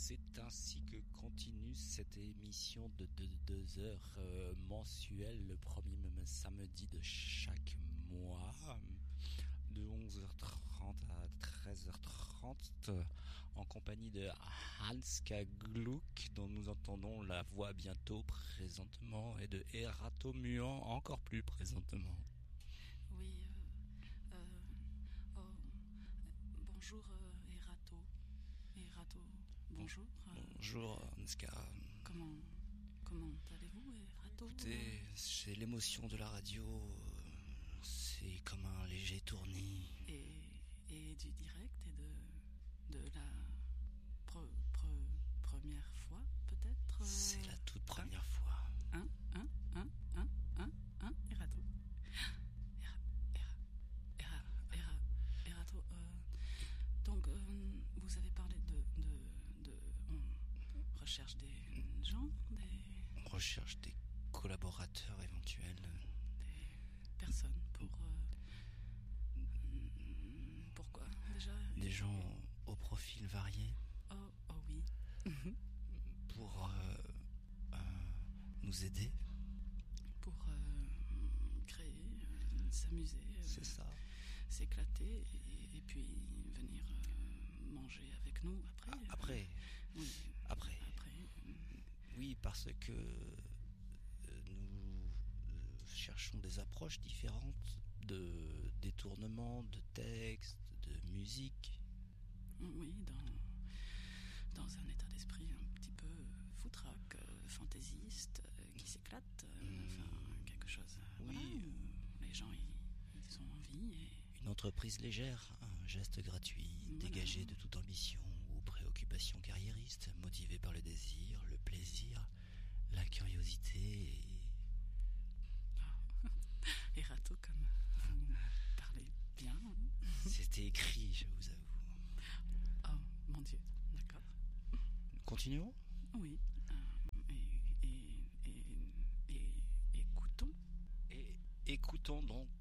c'est ainsi que continue cette émission de 2 heures mensuelles, le premier samedi de chaque mois, de 11h30 à 13h30, en compagnie de Hanska Gluck, dont nous entendons la voix bientôt présentement, et de Erato Muant encore plus présentement. Oui, bonjour Erato. Erato, bonjour. Bonjour Hanska. Comment allez-vous, Erato? Écoutez, c'est l'émotion de la radio, c'est comme un léger tournis. Et du direct et de la première fois, peut-être? C'est la toute première fois. Erato. Erato, donc, vous avez parlé on recherche des gens, On recherche des collaborateurs éventuels. des personnes pourquoi, déjà? Des gens au profil varié. Oh oui. Pour nous aider. Pour créer, s'amuser. C'est ça. S'éclater et puis venir manger avec nous après. Après. Oui. Après. Oui, parce que nous cherchons des approches différentes de détournement, de texte, de musique. Oui, dans un état d'esprit un petit peu foutraque, fantaisiste, qui s'éclate, enfin quelque chose. Oui. Voilà, les gens ils ont envie. Une entreprise légère, un geste gratuit, voilà. Dégagé de toute ambition ou préoccupation carriériste, motivé par le désir, le plaisir, la curiosité et... Erato, comme vous parlez bien. C'était écrit, je vous avoue. Oh, mon Dieu, d'accord. Continuons ? Oui, et écoutons. Et écoutons donc